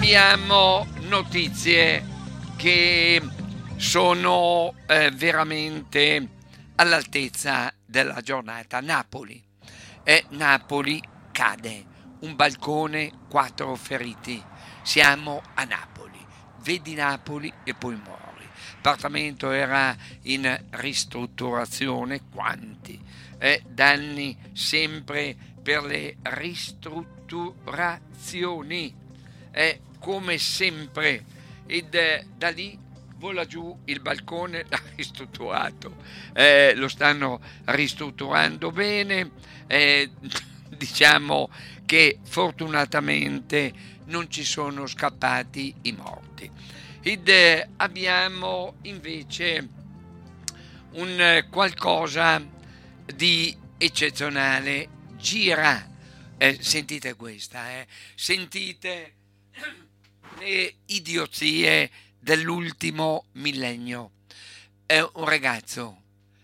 abbiamo notizie che sono veramente all'altezza della giornata. Napoli cade, un balcone, 4 feriti. Siamo a Napoli. Vedi Napoli e poi muori. L'appartamento era in ristrutturazione. Quanti? Danni sempre per le ristrutturazioni. Come sempre. Ed da lì vola giù il balcone ristrutturato. Lo stanno ristrutturando bene. Diciamo che fortunatamente non ci sono scappati i morti. Ed abbiamo invece un qualcosa di eccezionale. Gira, sentite questa, sentite le idiozie dell'ultimo millennio. È un ragazzo,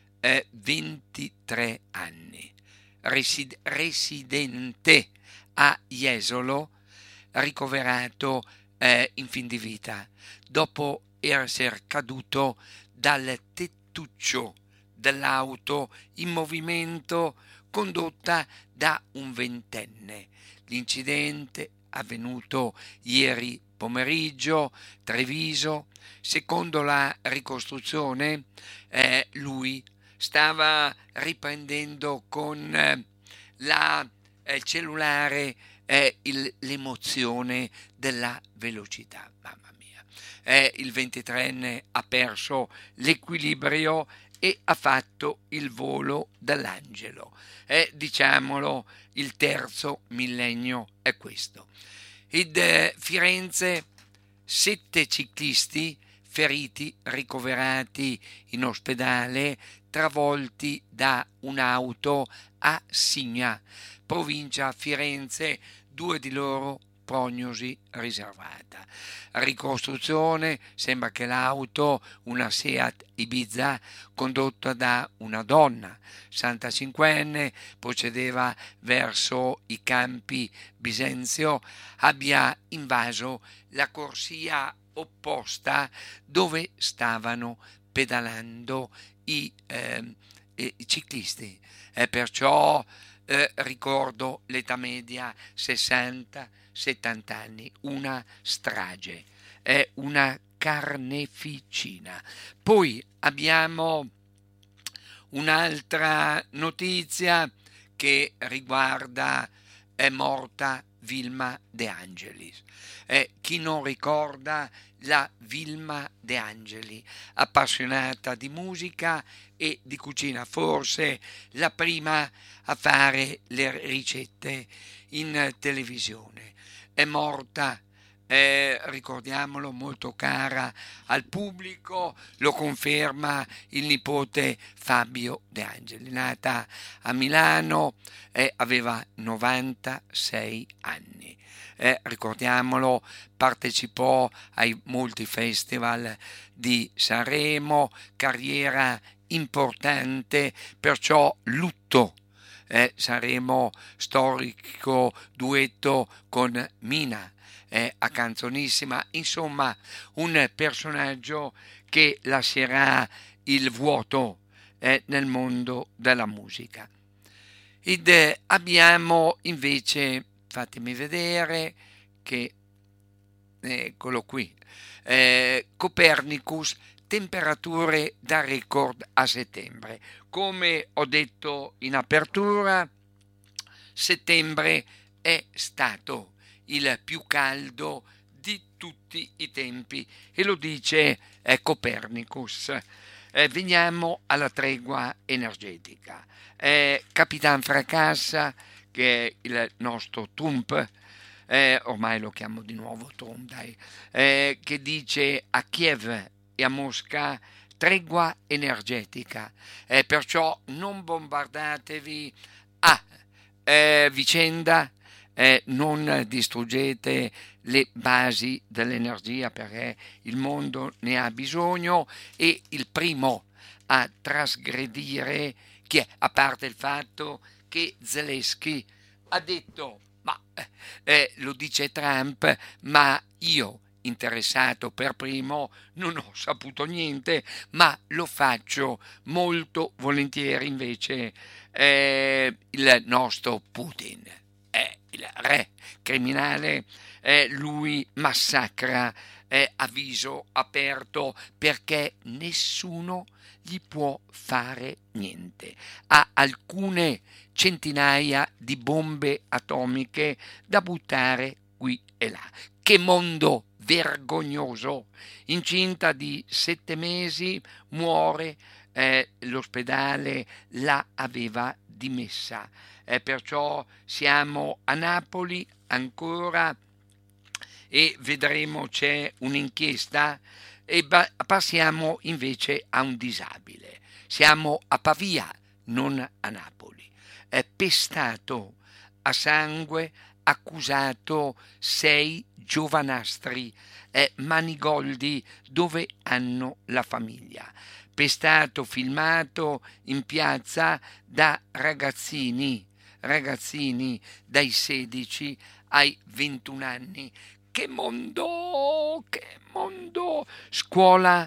23 anni, residente a Jesolo, ricoverato in fin di vita dopo essere caduto dal tettuccio dell'auto in movimento condotta da un ventenne. L'incidente avvenuto ieri pomeriggio, Treviso. Secondo la ricostruzione, lui stava riprendendo con il cellulare l'emozione della velocità. Mamma mia. Il 23enne ha perso l'equilibrio e ha fatto il volo dell'angelo. Diciamolo, il terzo millennio è questo. Ed Firenze, 7 ciclisti feriti, ricoverati in ospedale, travolti da un'auto a Signa, provincia Firenze, 2 di loro prognosi riservata. Ricostruzione, sembra che l'auto, una Seat Ibiza, condotta da una donna, 65enne, procedeva verso i Campi Bisenzio, abbia invaso la corsia opposta dove stavano pedalando i ciclisti. Perciò ricordo l'età media 60-70 anni, una strage, è una carneficina. Poi abbiamo un'altra notizia che riguarda è morta Vilma De Angelis. Chi non ricorda la Vilma De Angeli, appassionata di musica e di cucina, forse la prima a fare le ricette in televisione. È morta, ricordiamolo, molto cara al pubblico, lo conferma il nipote Fabio De Angeli, nata a Milano, aveva 96 anni. Ricordiamolo, partecipò ai molti festival di Sanremo, carriera importante, perciò lutto. Sanremo, storico duetto con Mina, a Canzonissima, insomma un personaggio che lascerà il vuoto nel mondo della musica. Ed abbiamo invece, fatemi vedere, che eccolo qui, Copernicus, temperature da record a settembre. Come ho detto in apertura, settembre è stato il più caldo di tutti i tempi e lo dice Copernicus. Veniamo alla tregua energetica. Capitan Fracassa, che è il nostro Trump, ormai lo chiamo di nuovo Trump, dai, che dice a Kiev e a Mosca tregua energetica, perciò non bombardatevi a vicenda, non distruggete le basi dell'energia perché il mondo ne ha bisogno, e il primo a trasgredire, chi è? A parte il fatto che Zelensky ha detto, ma lo dice Trump, ma io, interessato per primo, non ho saputo niente, ma lo faccio molto volentieri invece il nostro Putin. È il re criminale, lui massacra a viso aperto perché nessuno gli può fare niente. Ha alcune centinaia di bombe atomiche da buttare qui e là. Che mondo vergognoso! Incinta di 7 mesi, muore, l'ospedale la aveva dimessa. Perciò siamo a Napoli ancora e vedremo, c'è un'inchiesta e passiamo invece a un disabile. Siamo a Pavia, non a Napoli. È pestato a sangue, accusato 6 giovanastri manigoldi dove hanno la famiglia. Pestato, filmato in piazza da ragazzini dai 16 ai 21 anni. Che mondo, che mondo! Scuola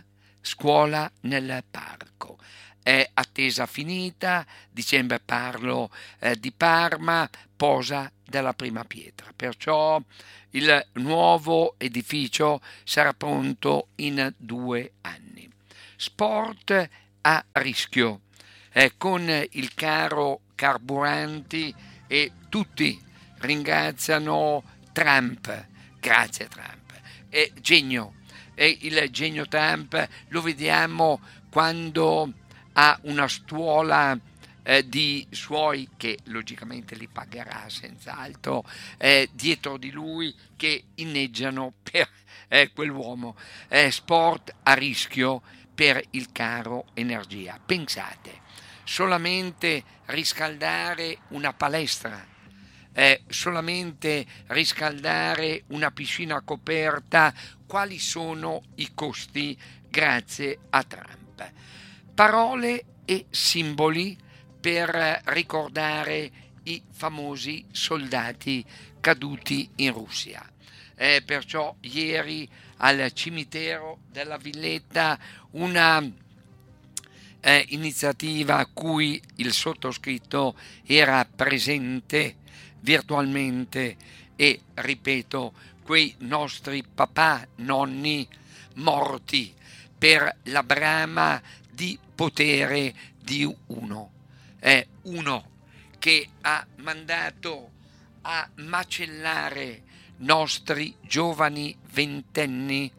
nel parco. È attesa finita, dicembre parlo di Parma, posa della prima pietra. Perciò il nuovo edificio sarà pronto in 2 anni. Sport a rischio, con il caro carburanti e tutti ringraziano Trump. Grazie Trump. Genio. Il genio Trump lo vediamo quando ha una stuola di suoi, che logicamente li pagherà senz'altro, dietro di lui che inneggiano per quell'uomo. Sport a rischio per il caro energia. Pensate, solamente riscaldare una palestra, solamente riscaldare una piscina coperta, quali sono i costi grazie a Trump? Parole e simboli per ricordare i famosi soldati caduti in Russia. Perciò ieri al cimitero della Villetta una iniziativa a cui il sottoscritto era presente virtualmente e, ripeto, quei nostri papà, nonni morti per la brama di potere di uno che ha mandato a macellare nostri giovani ventenni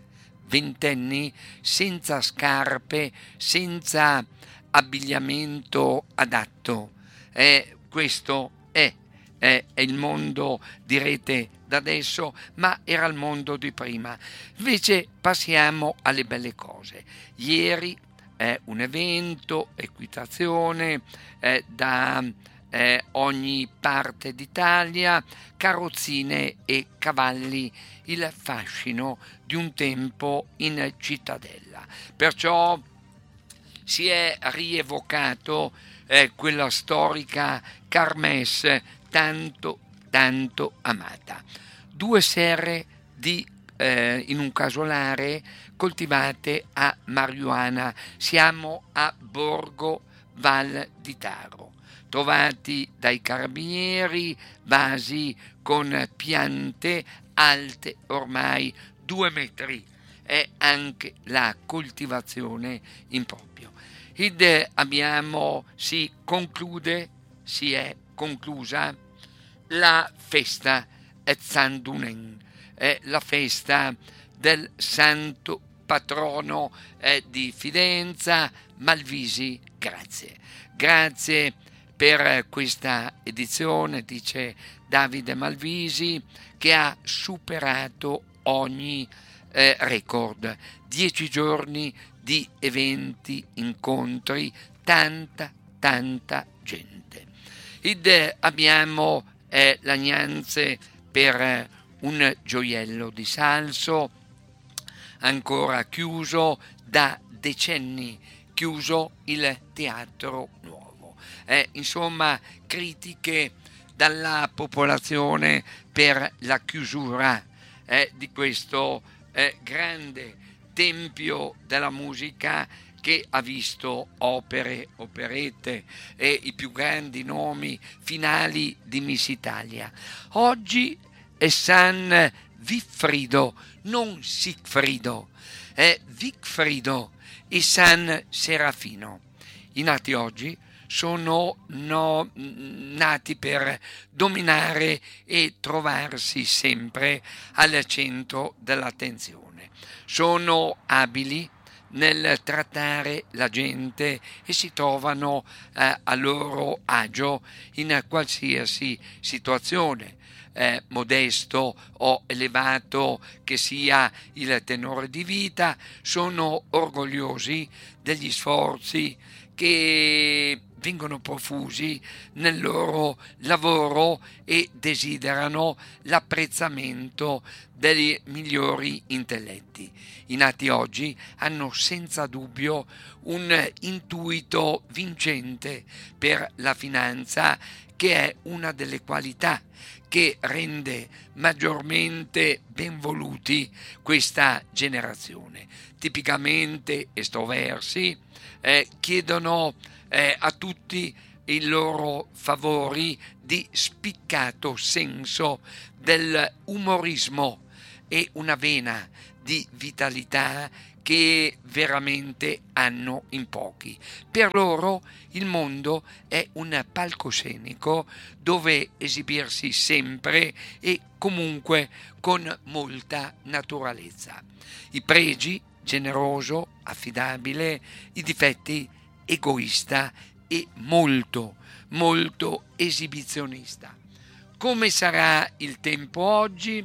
senza scarpe, senza abbigliamento adatto. Questo è il mondo, direte, da adesso, ma era il mondo di prima. Invece passiamo alle belle cose. Ieri un evento, equitazione da ogni parte d'Italia, carrozzine e cavalli, il fascino di un tempo in cittadella. Perciò si è rievocato quella storica Kermesse tanto amata. 2 serre in un casolare coltivate a marijuana. Siamo a Borgo Val di Taro. Trovati dai carabinieri vasi con piante alte ormai 2 metri e anche la coltivazione in proprio. Si è conclusa la festa Zandunen, la festa del santo patrono di Fidenza, Malvisi. Grazie per questa edizione, dice Davide Malvisi, che ha superato ogni record. 10 giorni di eventi, incontri, tanta gente. Abbiamo lagnanze per un gioiello di Salso ancora chiuso da decenni, chiuso il Teatro Nuovo. Insomma, critiche dalla popolazione per la chiusura di questo grande tempio della musica che ha visto opere, operette e i più grandi nomi finali di Miss Italia. Oggi è San Vigfrido, non Sigfrido, è Vigfrido e San Serafino. I nati oggi sono nati per dominare e trovarsi sempre al centro dell'attenzione. Sono abili nel trattare la gente e si trovano a loro agio in qualsiasi situazione. Modesto o elevato che sia il tenore di vita, sono orgogliosi degli sforzi che vengono profusi nel loro lavoro e desiderano l'apprezzamento dei migliori intelletti. I nati oggi hanno senza dubbio un intuito vincente per la finanza, che è una delle qualità che rende maggiormente benvoluti questa generazione. Tipicamente estroversi, chiedono a tutti i loro favori di spiccato senso dell'umorismo e una vena di vitalità che veramente hanno in pochi. Per loro il mondo è un palcoscenico dove esibirsi sempre e comunque con molta naturalezza. I pregi: generoso, affidabile; i difetti: egoista e molto, molto esibizionista. Come sarà il tempo oggi?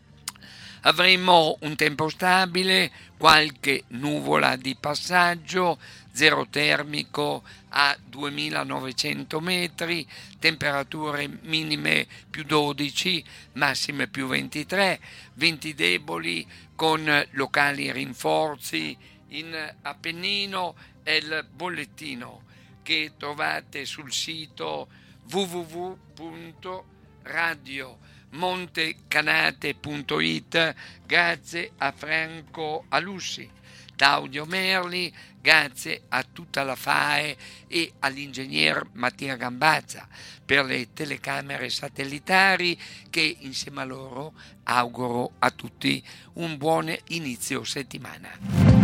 Avremo un tempo stabile, qualche nuvola di passaggio, zero termico a 2900 metri, temperature minime più 12, massime più 23, venti deboli con locali rinforzi in Appennino. È il bollettino che trovate sul sito www.radiomontecanate.it. grazie a Franco Alussi, Claudio Merli, grazie a tutta la FAE e all'ingegner Mattia Gambazza per le telecamere satellitari, che insieme a loro auguro a tutti un buon inizio settimana.